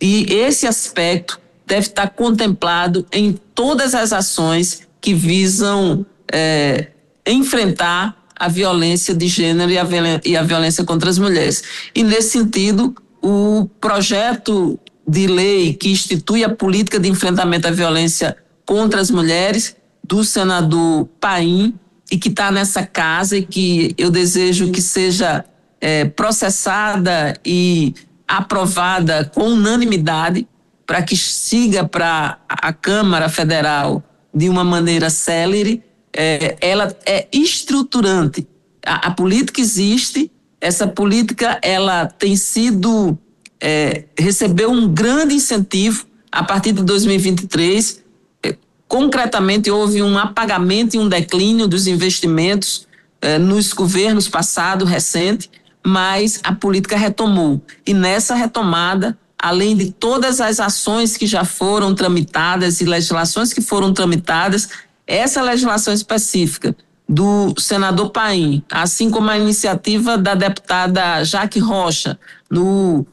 E esse aspecto deve estar contemplado em todas as ações que visam enfrentar a violência de gênero e a violência contra as mulheres. E, nesse sentido, o projeto de lei que institui a política de enfrentamento à violência contra as mulheres, do senador Paim, e que está nessa casa e que eu desejo que seja processada e aprovada com unanimidade, para que siga para a Câmara Federal de uma maneira célere. Ela é estruturante. A política existe, essa política ela tem sido, recebeu um grande incentivo a partir de 2023. Concretamente, houve um apagamento e um declínio dos investimentos nos governos passados, recentes, mas a política retomou. E nessa retomada, além de todas as ações que já foram tramitadas e legislações que foram tramitadas, essa legislação específica do senador Paim, assim como a iniciativa da deputada Jaque Rocha, no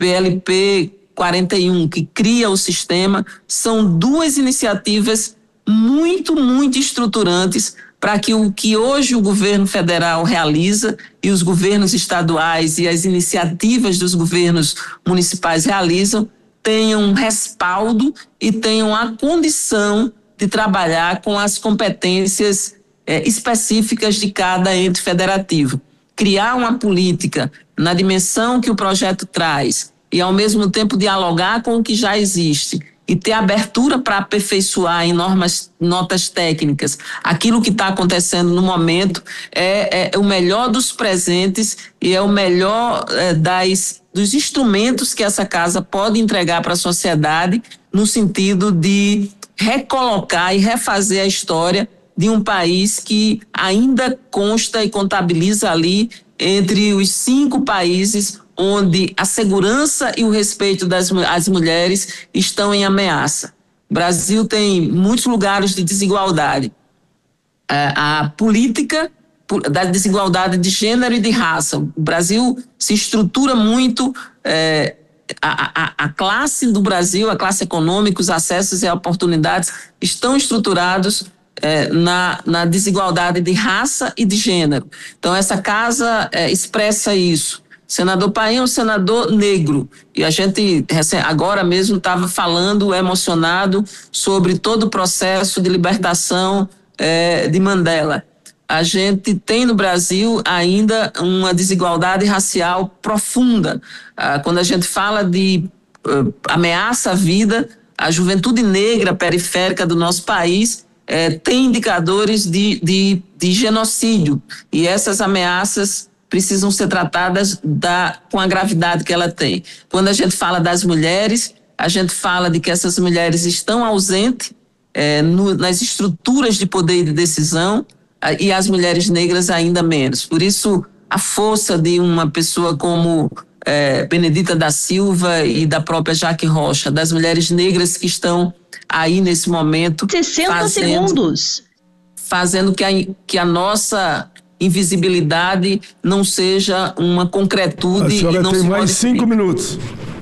PLP 41, que cria o sistema, são duas iniciativas muito, muito estruturantes para que o que hoje o governo federal realiza e os governos estaduais e as iniciativas dos governos municipais realizam tenham respaldo e tenham a condição de trabalhar com as competências específicas de cada ente federativo. Criar uma política na dimensão que o projeto traz e, ao mesmo tempo, dialogar com o que já existe e ter abertura para aperfeiçoar em notas técnicas aquilo que está acontecendo no momento é o melhor dos presentes e é o melhor dos instrumentos que essa casa pode entregar para a sociedade, no sentido de recolocar e refazer a história de um país que ainda consta e contabiliza ali entre os 5 países onde a segurança e o respeito das mulheres estão em ameaça. O Brasil tem muitos lugares de desigualdade. A política da desigualdade de gênero e de raça. O Brasil se estrutura muito, a classe do Brasil, a classe econômica, os acessos e oportunidades estão estruturados na desigualdade de raça e de gênero. Então, essa casa expressa isso. Senador Paim é um senador negro e a gente agora mesmo estava falando emocionado sobre todo o processo de libertação de Mandela. A gente tem no Brasil ainda uma desigualdade racial profunda. Quando a gente fala de ameaça à vida, a juventude negra periférica do nosso país tem indicadores de genocídio, e essas ameaças precisam ser tratadas com a gravidade que ela tem. Quando a gente fala das mulheres, a gente fala de que essas mulheres estão ausentes nas estruturas de poder e de decisão, e as mulheres negras ainda menos. Por isso, a força de uma pessoa como Benedita da Silva e da própria Jaque Rocha, das mulheres negras que estão aí nesse momento 60 segundos fazendo que a nossa invisibilidade não seja uma concretude. A senhora tem mais 5 minutos.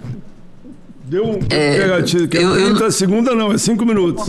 Deu um pegativo, que 30 segundos não, é 5 minutos.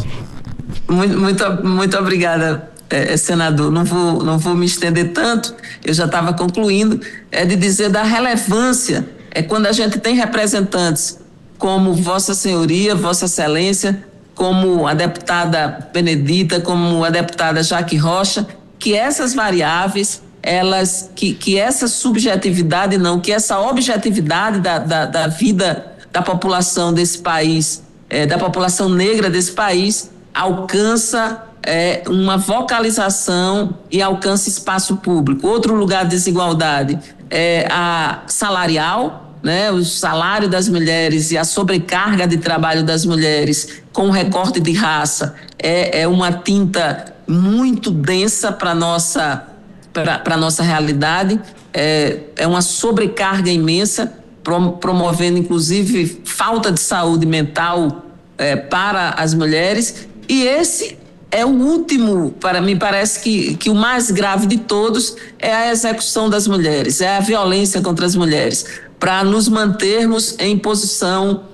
Muito obrigada, senador. Não vou me estender tanto, eu já estava concluindo, de dizer da relevância, quando a gente tem representantes como Vossa Senhoria, Vossa Excelência, como a deputada Benedita, como a deputada Jaque Rocha, que essas variáveis, que essa subjetividade que essa objetividade da vida da população desse país, da população negra desse país, alcança uma vocalização e alcança espaço público. Outro lugar de desigualdade é a salarial, o salário das mulheres e a sobrecarga de trabalho das mulheres com o recorte de raça é uma tinta muito densa para a nossa realidade, é uma sobrecarga imensa, promovendo inclusive falta de saúde mental para as mulheres. E esse é o último, para mim parece que o mais grave de todos é a execução das mulheres, é a violência contra as mulheres, para nos mantermos em posição